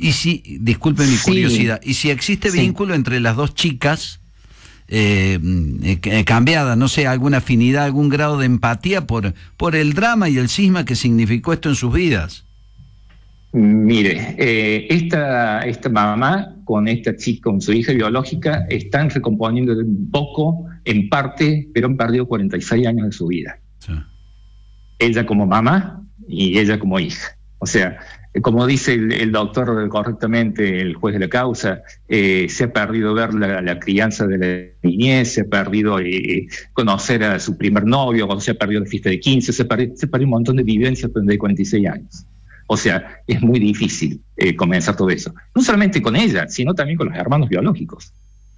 Y si, disculpe mi curiosidad, y si existe vínculo entre las dos chicas, cambiada, no sé, alguna afinidad, algún grado de empatía por el drama y el cisma que significó esto en sus vidas. Mire, esta mamá con esta chica, con su hija biológica, están recomponiendo un poco, en parte, pero han perdido 46 años de su vida. Sí. Ella como mamá y ella como hija. O sea, como dice el doctor correctamente, el juez de la causa, se ha perdido ver la crianza de la niñez, se ha perdido conocer a su primer novio, se ha perdido la fiesta de 15, se ha perdido un montón de vivencias de 46 años. O sea, es muy difícil comenzar todo eso. No solamente con ella, sino también con los hermanos biológicos.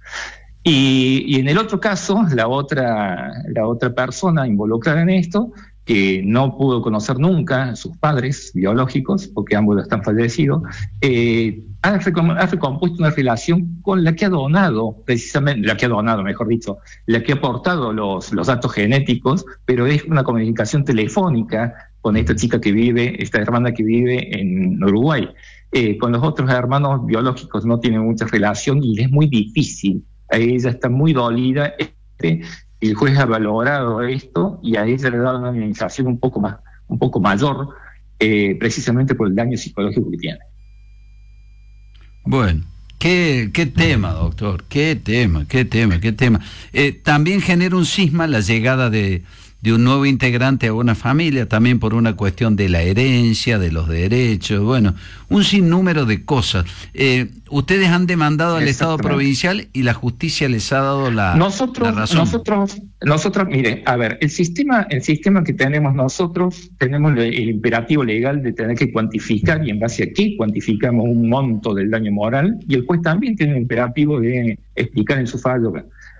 Y en el otro caso, la otra persona involucrada en esto, que no pudo conocer nunca a sus padres biológicos, porque ambos están fallecidos, ha recompuesto una relación con la que ha donado, precisamente, la que ha aportado los datos genéticos, pero es una comunicación telefónica con esta chica esta hermana que vive en Uruguay. Con los otros hermanos biológicos no tiene mucha relación y es muy difícil. A ella está muy dolida. El juez ha valorado esto y a ella le ha dado una indemnización un poco mayor, precisamente por el daño psicológico que tiene. Bueno, qué tema, doctor, qué tema. También genera un cisma la llegada de un nuevo integrante a una familia, también por una cuestión de la herencia, de los derechos, bueno, un sinnúmero de cosas. Ustedes han demandado al Estado provincial y la justicia les ha dado la razón. Nosotros, mire, a ver, el sistema que tenemos nosotros, tenemos el imperativo legal de tener que cuantificar, y en base a qué cuantificamos un monto del daño moral, y el juez también tiene el imperativo de explicar en su fallo.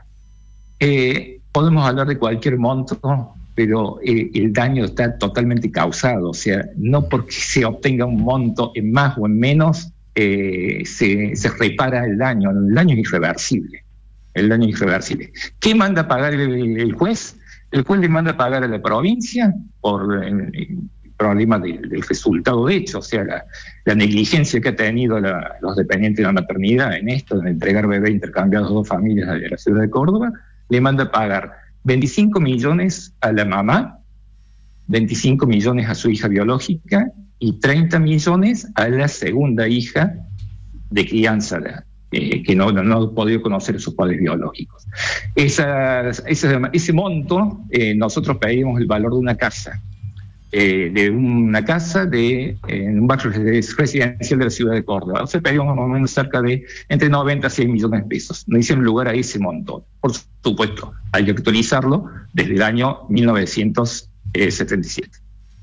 Podemos hablar de cualquier monto, pero el daño está totalmente causado. O sea, no porque se obtenga un monto en más o en menos, se repara el daño. El daño es irreversible. ¿Qué manda a pagar el juez? El juez le manda a pagar a la provincia por el problema del resultado de hecho, o sea, la negligencia que ha tenido los dependientes de la maternidad en esto, en entregar bebés intercambiados a dos familias de la ciudad de Córdoba. Le manda a pagar 25 millones a la mamá, 25 millones a su hija biológica y 30 millones a la segunda hija de crianza, que no ha podido conocer a sus padres biológicos. Ese monto, nosotros pedimos el valor de una casa, en un barrio residencial de la ciudad de Córdoba. O sea, pedimos más o menos cerca de entre 90 a 100 millones de pesos. No hicieron lugar a ese monto. Por supuesto, hay que actualizarlo desde el año 1977.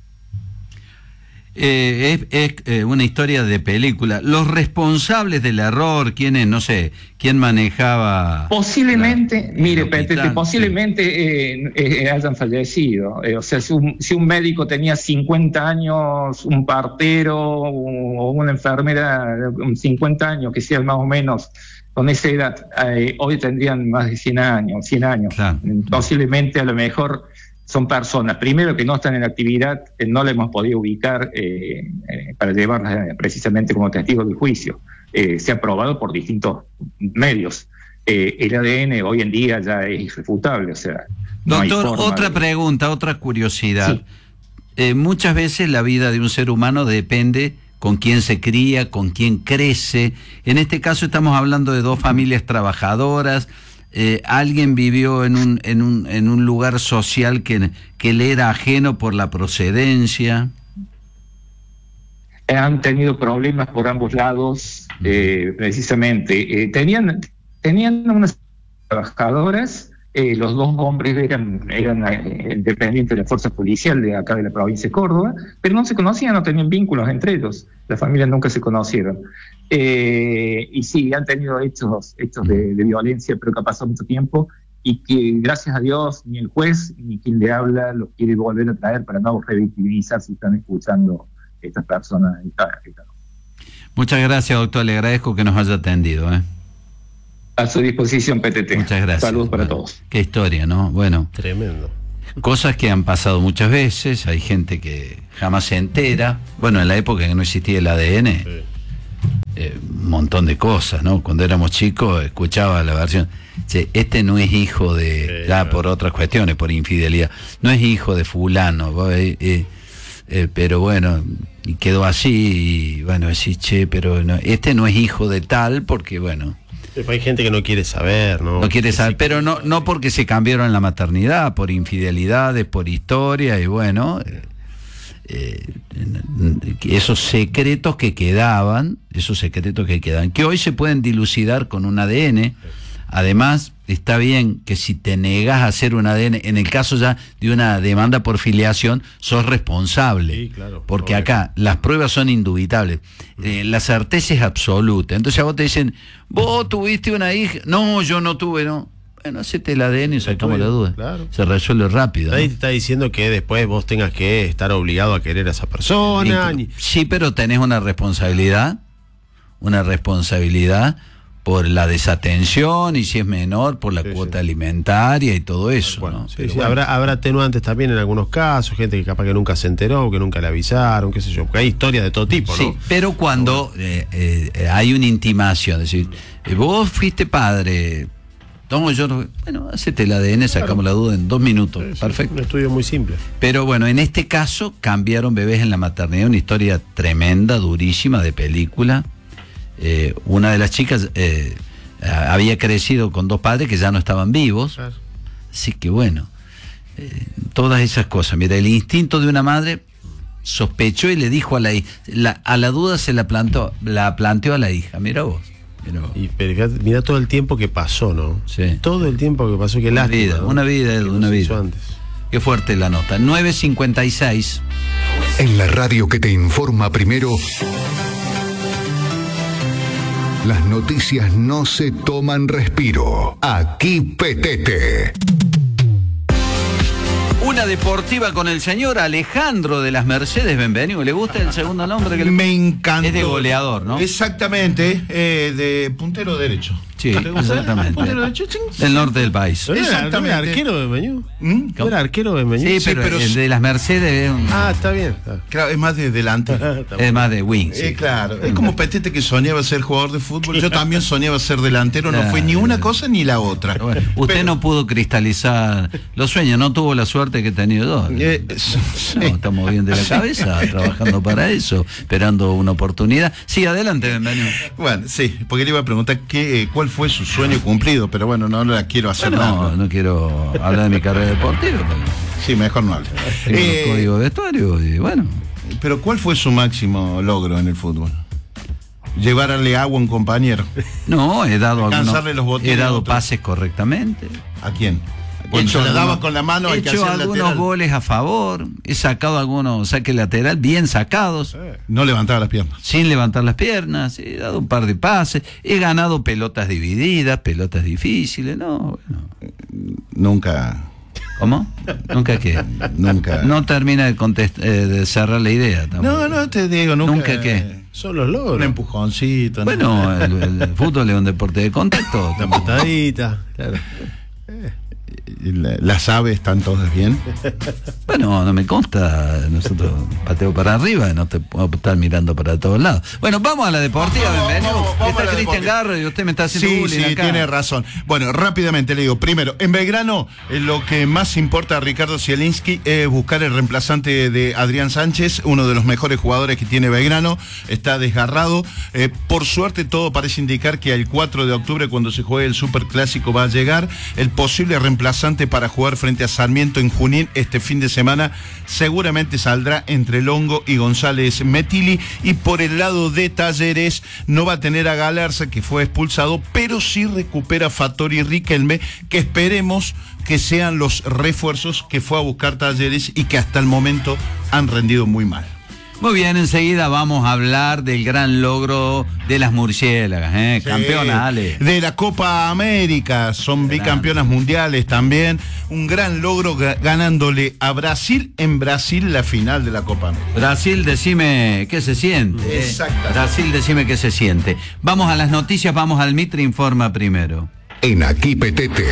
Es una historia de película. Los responsables del error, ¿quiénes? No sé, ¿quién manejaba? Posiblemente, posiblemente hayan fallecido. O sea, si un médico tenía 50 años, un partero o una enfermera 50 años, que sea más o menos con esa edad, hoy tendrían más de 100 años. Claro. Posiblemente, a lo mejor, son personas, primero, que no están en actividad, no la hemos podido ubicar para llevarlas precisamente como testigos del juicio. Se ha probado por distintos medios. El ADN hoy en día ya es irrefutable. O sea, doctor, otra pregunta, otra curiosidad. Sí. Muchas veces la vida de un ser humano depende con quién se cría, con quién crece. En este caso estamos hablando de dos familias trabajadoras. Alguien vivió en un lugar social que le era ajeno por la procedencia. Han tenido problemas por ambos lados, precisamente. Tenían unas trabajadoras, los dos hombres eran dependientes de la fuerza policial de acá de la provincia de Córdoba, pero no se conocían, no tenían vínculos entre ellos. Las familias nunca se conocieron. Y sí, han tenido hechos de violencia, pero que ha pasado mucho tiempo y que, gracias a Dios, ni el juez ni quien le habla los quiere volver a traer para no revictimizar si están escuchando estas personas. Muchas gracias, doctor. Le agradezco que nos haya atendido. A su disposición, PTT. Muchas gracias. Saludos para todos. Qué historia, ¿no? Bueno. Tremendo. Cosas que han pasado muchas veces, hay gente que jamás se entera. Bueno, en la época en que no existía el ADN, sí. un montón de cosas, ¿no? Cuando éramos chicos escuchaba la versión, che, este no es hijo de, ya por otras cuestiones, por infidelidad, no es hijo de fulano, pero bueno, y quedó así, y bueno, decís, che, pero no, este no es hijo de tal, porque bueno... Hay gente que no quiere saber, ¿no? No quiere saber, pero no porque se cambiaron en la maternidad, por infidelidades, por historia, y bueno... esos secretos que quedaban, que hoy se pueden dilucidar con un ADN. Además, está bien que si te negas a hacer un ADN, en el caso ya de una demanda por filiación, sos responsable. Sí, claro, porque acá las pruebas son indubitables. La certeza es absoluta. Entonces a vos te dicen, vos tuviste una hija. No, yo no tuve, no. Bueno, hacete el ADN y sacamos la duda. Claro. Se resuelve rápido. Nadie ¿no? te está diciendo que después vos tengas que estar obligado a querer a esa persona. Sí, pero tenés una responsabilidad por la desatención, y si es menor, por la cuota alimentaria y todo eso. Bueno, ¿no? sí, habrá atenuantes también en algunos casos, gente que capaz que nunca se enteró, que nunca le avisaron, qué sé yo, porque hay historias de todo tipo, ¿no? Sí, pero cuando hay una intimación, es decir, vos fuiste padre... Bueno, hacete el ADN, sacamos la duda en 2 minutos. Sí, perfecto. Un estudio muy simple. Pero bueno, en este caso cambiaron bebés en la maternidad, una historia tremenda, durísima, de película. Una de las chicas había crecido con 2 padres que ya no estaban vivos. Claro. Así que bueno, todas esas cosas. Mira, el instinto de una madre sospechó y le dijo a la hija, a la duda se la planteó a la hija. Mira vos. Y mira todo el tiempo que pasó, ¿no? Sí. Todo el tiempo que pasó, que lástima, ¿no? Una vida. Antes. Qué fuerte la nota. 9:56. En la radio que te informa primero, las noticias no se toman respiro. Aquí Petete. Una deportiva con el señor Alejandro de las Mercedes Benvenido. ¿Le gusta el segundo nombre? Me encanta. Es de goleador, ¿no? Exactamente, de puntero derecho. Sí, exactamente. Puntero derecho, Del norte del país. Exactamente. ¿No era arquero de Benvenido? ¿Mm? ¿Era arquero de Benvenido? Sí, pero el de las Mercedes Está bien. Claro, es más de delante. es más de wing. Sí. Claro, es como Petete, que soñaba ser jugador de fútbol. Yo también soñaba ser delantero, no fue ni una cosa ni la otra. Bueno, usted no pudo cristalizar los sueños, no tuvo la suerte que he tenido yo. Sí. No, estamos bien de la cabeza, trabajando para eso, esperando una oportunidad. Sí, adelante, bienvenido. Bueno, sí, porque le iba a preguntar cuál fue su sueño cumplido, pero bueno, no la quiero hacer nada. No quiero hablar de mi carrera deportiva. Sí, mejor no hable. Tengo los códigos de vestuario y bueno. Pero ¿cuál fue su máximo logro en el fútbol? Llevarle agua a un compañero. No, he dado Alcanzarle los botines he a dado otro. pases correctamente. ¿A quién? Cuando se la daba con la mano, hay He que hecho hacer algunos lateral. goles a favor, he sacado algunos saques lateral bien sacados, No levantaba las piernas. sin levantar las piernas, he dado un par de pases, he ganado pelotas divididas, pelotas difíciles, no, bueno. Nunca. ¿Cómo? ¿Nunca qué? Nunca. No termina de cerrar la idea. Tampoco. No, te digo, nunca. ¿Nunca qué? Son los logros. Un empujoncito. ¿no? Bueno, el fútbol es un deporte de contacto. Una patadita. Claro. Las aves están todas bien. Bueno, no me consta, nosotros pateo para arriba, no te puedo estar mirando para todos lados. Bueno, vamos a la deportiva, bienvenido. Vamos a Está la Cristian deportiva. Garro y usted me está haciendo Sí, bullying sí, acá. tiene razón. Bueno, rápidamente le digo, primero, en Belgrano, lo que más importa a Ricardo Zielinski es buscar el reemplazante de Adrián Sánchez, uno de los mejores jugadores que tiene Belgrano, está desgarrado. Por suerte, todo parece indicar que el 4 de octubre, cuando se juegue el Superclásico, va a llegar el posible reemplazante para jugar frente a Sarmiento en Junín este fin de semana. Seguramente saldrá entre Longo y González Metili. Y por el lado de Talleres, no va a tener a Galarza, que fue expulsado, pero sí recupera Fattori Riquelme, que esperemos que sean los refuerzos que fue a buscar Talleres y que hasta el momento han rendido muy mal. Muy bien, enseguida vamos a hablar del gran logro de las murciélagas, Sí. campeonas, Ale. De la Copa América, son bicampeonas mundiales también. Un gran logro ganándole a Brasil en Brasil la final de la Copa América. Brasil, decime qué se siente. Exacto. Brasil, decime qué se siente. Vamos a las noticias, vamos al Mitre Informa primero. En Aquí Petete.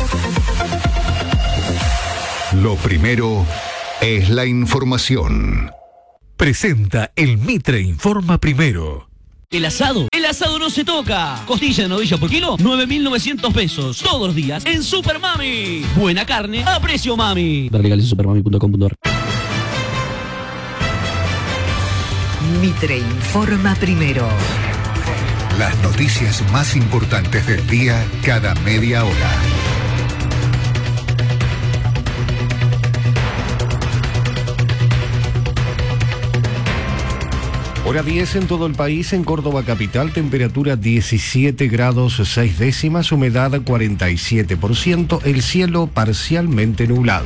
Lo primero es la información. Presenta el Mitre Informa Primero. El asado no se toca. Costilla de novilla por kilo, 9.900 pesos. Todos los días en Super Mami. Buena carne a precio mami. Ver legales en supermami.com.ar. Mitre informa primero. Las noticias más importantes del día cada media hora. Hora 10 en todo el país. En Córdoba capital, temperatura 17 grados 6 décimas, humedad 47%, el cielo parcialmente nublado.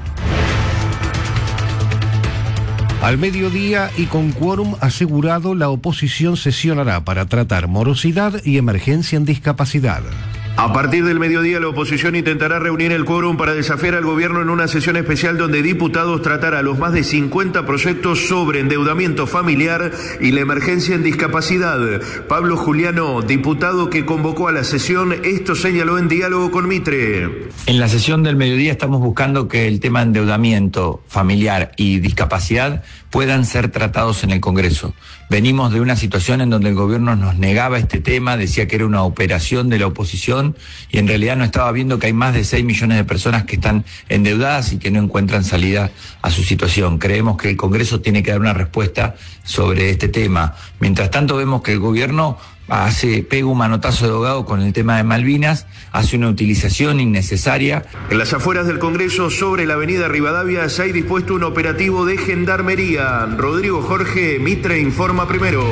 Al mediodía y con quórum asegurado, la oposición sesionará para tratar morosidad y emergencia en discapacidad. A partir del mediodía, la oposición intentará reunir el quórum para desafiar al gobierno en una sesión especial donde diputados tratará los más de 50 proyectos sobre endeudamiento familiar y la emergencia en discapacidad. Pablo Juliano, diputado que convocó a la sesión, esto señaló en diálogo con Mitre. En la sesión del mediodía estamos buscando que el tema de endeudamiento familiar y discapacidad puedan ser tratados en el Congreso. Venimos de una situación en donde el gobierno nos negaba este tema, decía que era una operación de la oposición y en realidad no estaba viendo que hay más de 6 millones de personas que están endeudadas y que no encuentran salida a su situación. Creemos que el Congreso tiene que dar una respuesta sobre este tema. Mientras tanto vemos que el gobierno pega un manotazo de ahogado con el tema de Malvinas, hace una utilización innecesaria. En las afueras del Congreso, sobre la avenida Rivadavia, se ha dispuesto un operativo de gendarmería. Rodrigo Jorge, Mitre informa primero.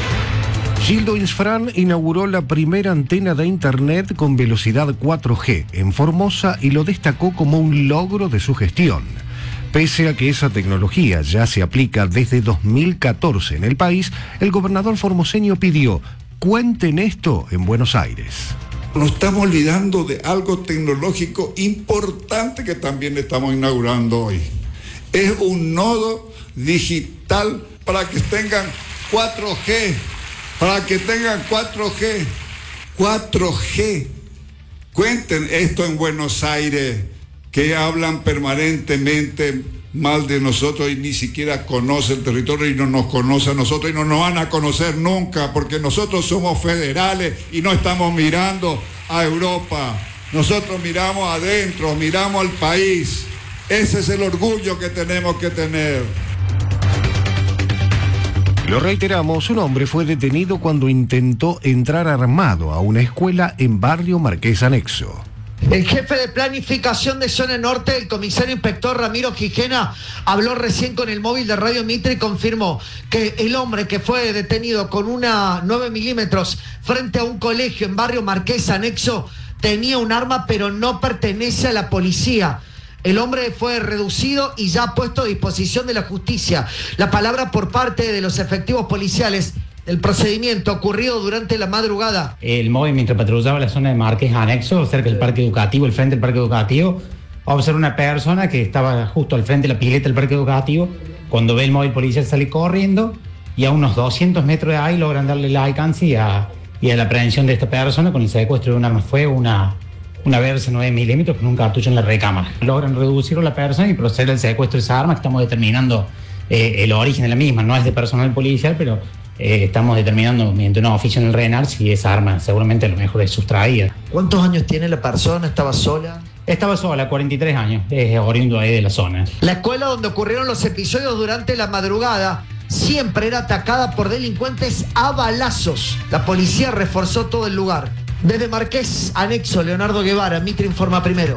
Gildo Insfrán inauguró la primera antena de internet con velocidad 4G en Formosa y lo destacó como un logro de su gestión. Pese a que esa tecnología ya se aplica desde 2014 en el país, el gobernador formoseño pidió: cuenten esto en Buenos Aires. Nos estamos olvidando de algo tecnológico importante que también estamos inaugurando hoy. Es un nodo digital para que tengan 4G. Para que tengan 4G. 4G. Cuenten esto en Buenos Aires, que hablan permanentemente mal de nosotros y ni siquiera conocen el territorio y no nos conocen a nosotros y no nos van a conocer nunca, porque nosotros somos federales y no estamos mirando a Europa. Nosotros miramos adentro, miramos al país. Ese es el orgullo que tenemos que tener. Lo reiteramos, un hombre fue detenido cuando intentó entrar armado a una escuela en barrio Marqués Anexo. El jefe de planificación de zona norte, el comisario inspector Ramiro Quijena, habló recién con el móvil de Radio Mitre y confirmó que el hombre que fue detenido con una 9 milímetros frente a un colegio en barrio Marqués Anexo tenía un arma, pero no pertenece a la policía. El hombre fue reducido y ya puesto a disposición de la justicia. La palabra por parte de los efectivos policiales del procedimiento ocurrido durante la madrugada. El móvil, mientras patrullaba la zona de Marqués Anexo, cerca del parque educativo, el frente del parque educativo, observa una persona que estaba justo al frente de la pileta del parque educativo. Cuando ve el móvil policial sale corriendo y a unos 200 metros de ahí logran darle el alcance y a la aprehensión de esta persona con el secuestro de un arma de fuego, una Versa 9 milímetros con un cartucho en la recámara. Logran reducir a la persona y procede al secuestro de esa arma, que estamos determinando el origen de la misma. No es de personal policial, pero estamos determinando mediante una oficio en el RENAR si esa arma seguramente a lo mejor es sustraída. ¿Cuántos años tiene la persona? ¿Estaba sola? Estaba sola, 43 años, es oriundo ahí de la zona. La escuela donde ocurrieron los episodios durante la madrugada siempre era atacada por delincuentes a balazos. La policía reforzó todo el lugar. Desde Marqués Anexo, Leonardo Guevara, Mitre informa primero.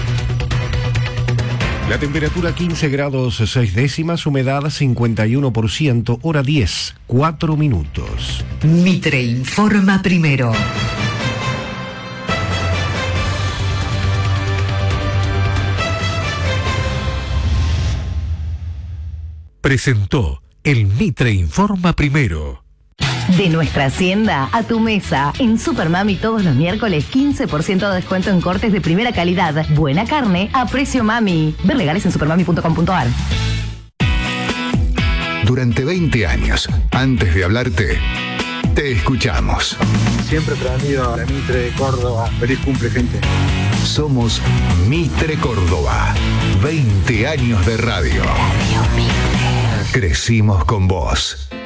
La temperatura 15 grados 6 décimas, humedad 51%, hora 10, 4 minutos. Mitre informa primero. Presentó el Mitre informa primero. De nuestra hacienda a tu mesa. En Super Mami todos los miércoles 15% de descuento en cortes de primera calidad. Buena carne a precio mami. Ver legales en supermami.com.ar. Durante 20 años, antes de hablarte, te escuchamos. Siempre prendido a la Mitre de Córdoba. Feliz cumple, gente. Somos Mitre Córdoba. 20 años de radio. Crecimos con vos.